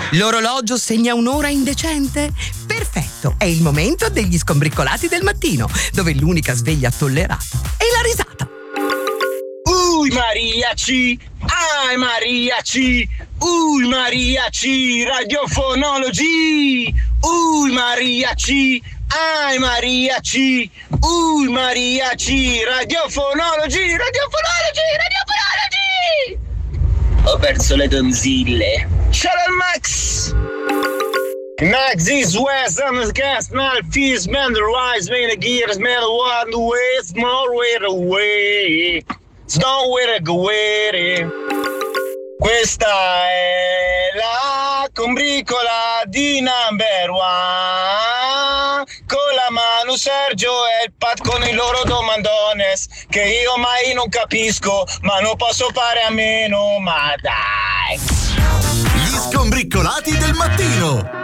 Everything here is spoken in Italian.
L'orologio segna un'ora indecente? Perfetto, è il momento degli skombriccolati del mattino, dove l'unica sveglia tollerata è la risata. Mariachi, mariachi, mariachi, radiofonology. Mariachi, mariachi, mariachi, radiofonology. Ho perso le tonzille. Sharon Max! Max is west on the gas, not fees, man, the rise, man, the gears, man, the one, the way, small way to way. Snow with a guere. Questa è la combricola di number one. Con la mano Sergio e il Pat con i loro domandones che io mai non capisco, ma non posso fare a meno, ma dai. Gli skombriccolati del mattino.